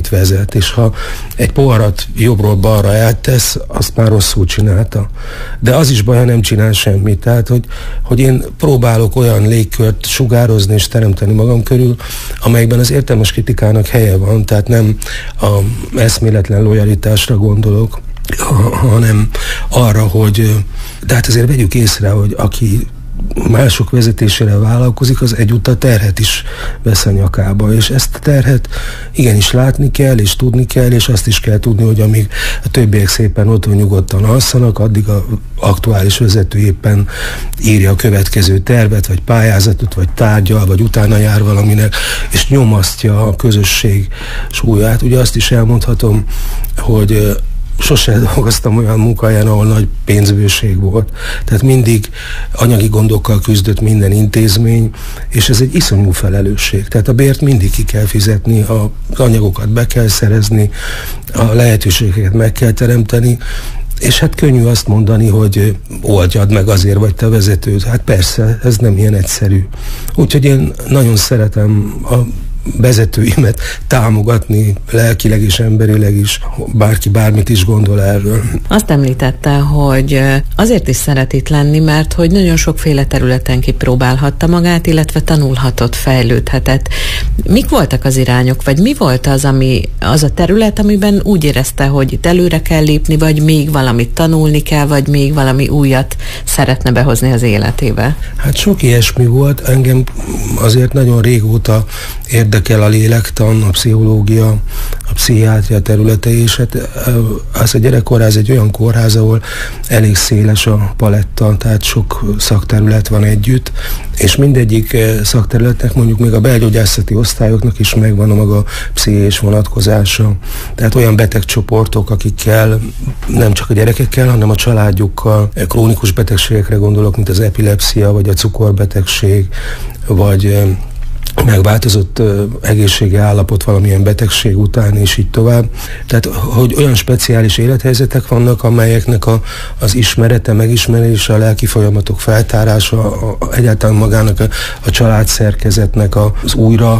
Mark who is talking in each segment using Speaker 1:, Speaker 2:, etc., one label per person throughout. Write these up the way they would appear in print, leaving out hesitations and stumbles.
Speaker 1: vezet, és ha egy poharat jobbról balra eltesz, azt már rosszul csinálta. De az is baj, ha nem csinál semmit. Tehát, hogy én próbálok olyan légkört sugározni és teremteni magam körül, amelyben az értelmes kritikának helye van, tehát nem a eszméletlen lojalitásra gondolok, hanem arra, hogy de hát azért vegyük észre, hogy aki mások vezetésére vállalkozik, az egyúttal terhet is vesz a nyakába, és ezt a terhet igenis látni kell, és tudni kell, és azt is kell tudni, hogy amíg a többiek szépen otthon nyugodtan alszanak, addig az aktuális vezető éppen írja a következő tervet, vagy pályázatot, vagy tárgyal, vagy utána jár valaminek, és nyomasztja a közösség súlyát. Ugye azt is elmondhatom, hogy sose dolgoztam olyan munkahelyen, ahol nagy pénzbőség volt. Tehát mindig anyagi gondokkal küzdött minden intézmény, és ez egy iszonyú felelősség. Tehát a bért mindig ki kell fizetni, az anyagokat be kell szerezni, a lehetőségeket meg kell teremteni, és hát könnyű azt mondani, hogy oldjad meg, azért vagy te vezetőd. Hát persze, ez nem ilyen egyszerű. Úgyhogy én nagyon szeretem a vezetőimet támogatni lelkileg és emberileg is, bárki bármit is gondol erről.
Speaker 2: Azt említette, hogy azért is szeret itt lenni, mert hogy nagyon sokféle területen kipróbálhatta magát, illetve tanulhatott, fejlődhetett. Mik voltak az irányok, vagy mi volt az a terület, amiben úgy érezte, hogy itt előre kell lépni, vagy még valamit tanulni kell, vagy még valami újat szeretne behozni az életébe? Hát
Speaker 1: sok ilyesmi volt. Engem azért nagyon régóta érdekel a lélektan, a pszichológia, a pszichiátria területe, és hát az a gyerekkórház egy olyan kórház, ahol elég széles a paletta, tehát sok szakterület van együtt, és mindegyik szakterületnek, mondjuk még a belgyógyászati osztályoknak is megvan a maga pszichés vonatkozása. Tehát olyan betegcsoportok, akikkel, nem csak a gyerekekkel, hanem a családjukkal, krónikus betegségekre gondolok, mint az epilepszia, vagy a cukorbetegség, vagy megváltozott egészségi állapot valamilyen betegség után, és így tovább. Tehát, hogy olyan speciális élethelyzetek vannak, amelyeknek az ismerete, megismerése, a lelki folyamatok feltárása, egyáltalán magának a családszerkezetnek az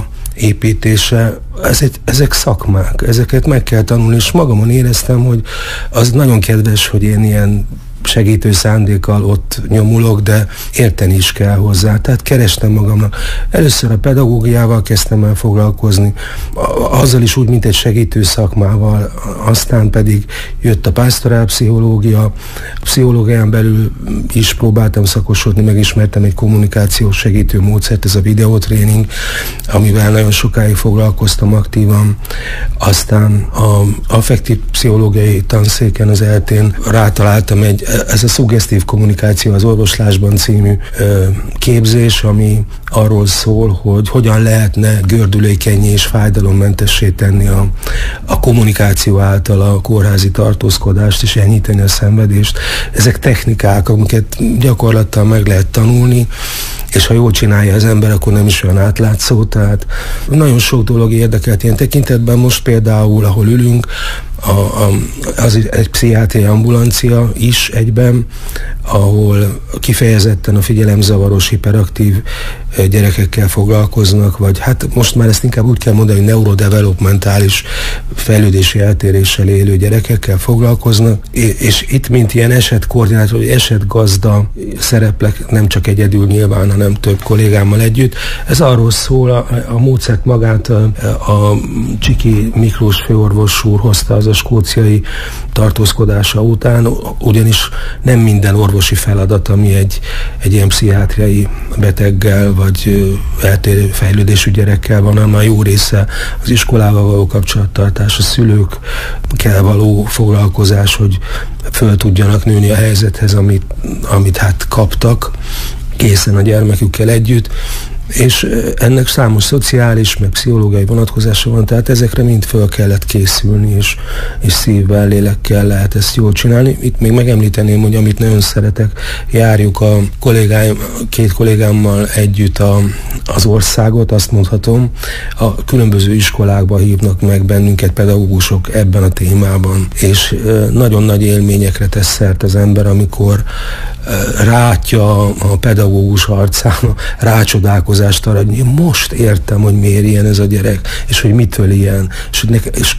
Speaker 1: újraépítése, ezek szakmák, ezeket meg kell tanulni, és magamon éreztem, hogy az nagyon kedves, hogy én ilyen segítő szándékkal ott nyomulok, de érteni is kell hozzá. Tehát kerestem magamnak. Először a pedagógiával kezdtem el foglalkozni, azzal is úgy, mint egy segítő szakmával, aztán pedig jött a pásztorálpszichológia, a pszichológián belül is próbáltam szakosodni, megismertem egy kommunikációs segítő módszert, ez a videótréning, amivel nagyon sokáig foglalkoztam aktívan. Aztán az affektív pszichológiai tanszéken, az ELTén rátaláltam ez a szuggesztív kommunikáció az orvoslásban című képzés, ami arról szól, hogy hogyan lehetne gördülékennyé és fájdalommentessé tenni a kommunikáció által a kórházi tartózkodást és enyhíteni a szenvedést. Ezek technikák, amiket gyakorlattal meg lehet tanulni, és ha jól csinálja az ember, akkor nem is olyan átlátszó. Tehát nagyon sok dolog érdekelt ilyen tekintetben. Most például, ahol ülünk, az egy pszichiátriai ambulancia is egyben, ahol kifejezetten a figyelemzavaros, hiperaktív gyerekekkel foglalkoznak, vagy hát most már ezt inkább úgy kell mondani, hogy neurodevelopmentális fejlődési eltéréssel élő gyerekekkel foglalkoznak, és itt mint ilyen esetkoordinátor, vagy esetgazda szereplek, nem csak egyedül nyilván, hanem több kollégámmal együtt. Ez arról szól, a módszert magát a Csiki Miklós főorvos úr hozta az a skóciai tartózkodása után, ugyanis nem minden orvosi feladat, ami egy ilyen pszichiátriai beteggel vagy eltérő fejlődésű gyerekkel van, hanem a jó része az iskolával való kapcsolattartás, a szülőkkel való foglalkozás, hogy föl tudjanak nőni a helyzethez, amit hát kaptak készen a gyermekükkel együtt, és ennek számos szociális, meg pszichológiai vonatkozása van, tehát ezekre mind föl kellett készülni, és szívvel, lélekkel lehet ezt jól csinálni. Itt még megemlíteném, hogy amit nagyon szeretek, járjuk két kollégámmal együtt az országot, azt mondhatom, a különböző iskolákba hívnak meg bennünket pedagógusok ebben a témában, és nagyon nagy élményekre tesz szert az ember, amikor rátja a pedagógus arcán a rácsodálkozást arra, hogy most értem, hogy miért ilyen ez a gyerek, és hogy mitől ilyen, és